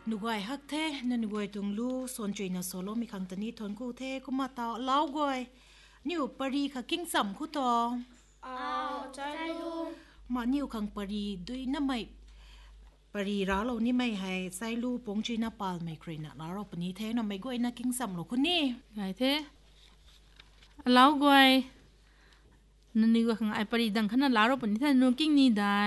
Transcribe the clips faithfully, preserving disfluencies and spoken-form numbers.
นุกอยฮักเทนนุกอยตรงลูส่วนจุยนาโซโลมีขังตนี้ทนกูเทก็มาตาเล้ากอยนิวปรีค่ะกิ้งสัมคู่ตออ้าวใจลูมานิวขังปรีด้วยน้ำไม่ปรีร้าเรานี่ไม่ให้ใส่ลูปงจุยนาปาลไม่ครีนะแล้วเราปนี้เทนไม่กอยนักกิ้งสัมหรอกคนนี้ไงเทเล้ากอยนันนี่ก็ขังไอปรีดังขนาดแล้วเราปนี้เทนูกิ้งนี่ได้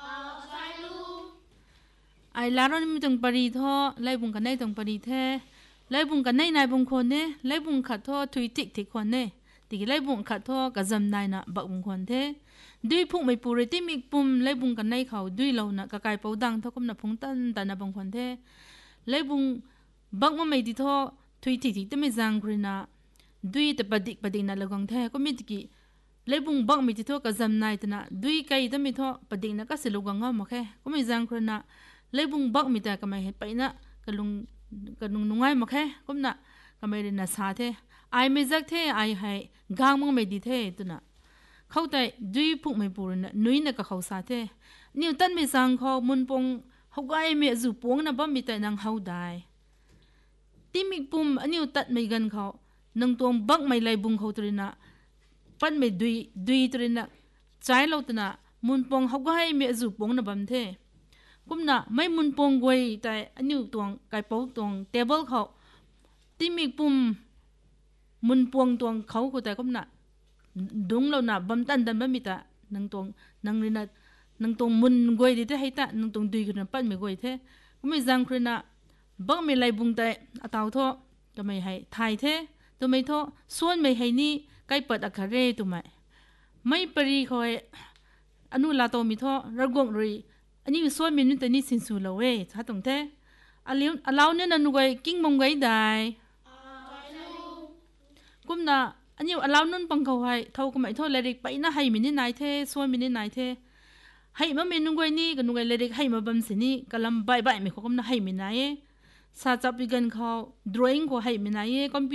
ไอลาโรนี่มีตรงปรีท่อไล่บุงกันได้ตรงปรีเทไล่บุงกันได้นายบุงคนเน่ไล่บุงขัดท่อทุยติกติคนเน่ติกไล่บุงขัดท่อกระจำได้นะบักบุงคนเทด้วยพวกไม่ปูเรติมิกปุ่มไล่บุงกันได้เขาด้วยเรานะกะไก่เป่าดังท่อก็นับพงตันแต่นับบุงคนเทไล่บุงบักมันไม่ดีท่อทุยติกติแต่ไม่จังกรีนะด้วยแต่ปดิกปดิกนั่นละกงเทก็ไม่ติกีไล่บุงบักไม่ดีท่อกระจำได้แต่นะด้วยไก่แต่ไม่ท่อปดิกนะก็สิลูกงอมาแค่ก็ไม่จังกรีนะเลยบุงบักมีแต่ก็ไม่เห็นไปนะก็ลุงก็ลุงนุ่งไงมาแค่ก็น่ะก็ไม่ได้น่าสาเทไอไม่จักเทไอให้กางมึงไม่ดีเทตัวน่ะเขาแต่ดุยพุกไม่ปูนน่ะนุ้ยน่ะก็เขาสาเทนี่ตันไม่สังเขามุนปงเขาก็ไอไม่จู่ปงน่ะบ่มีแต่นางเขาได้ที่มีปุ่มอันนี้ตัดไม่กันเขานางตัวบักไม่ไล่บุงเขาตัวน่ะปั้นไม่ดุยดุยตัวน่ะใจเราตัวน่ะมุนปงเขาก็ให้ไม่จู่ปงน่ะบ่มเทกุมน่ะไม่มุนปงกวยแต่อันนี้ตวงไก่ปอกตวงเทเบิลเขาที่มีปุ่มมุนปวงตวงเขาก็แต่กุมน่ะดงเราน่ะบัมตันดันบัมมิตานังตวงนังนี่น่ะนังตวงมุนกวยดีแต่ให้ตานังตวงดุยกันปั้นไม่กวยเท่ก็ไม่จังครีน่ะบักไม่ไล่บุงแต่อาตาวท่อก็ไม่ให้ถ่ายเท่ตัวไม่ท่อส่วนไม่ให้นี่ไก่เปิดอาคาเร่ตัวไม่ไม่ปรีคอยอนุลาโตมิท่อระกงรีอันนี้ส่วนมินุแต่นี่สินสูละเว้ถ้าตรงเท่อาลิวอาลาวเนี่ยนันนุกไอกิ้งมงไกได้กุมน่ะอันนี้อาลาวนุ่นปังเขาให้เท่าก็ไม่เท่าเลริกไปน่ะให้มินินายเท่ส่วนมินินายเท่ให้มาเมนุกไอนี่กับนุกไอเลริกให้มาบัมสินี่กำลังใบใบไม่เขาก็น่ะให้มินายซาจับปีกันเขาดรอยิ่งเขาให้มินายก็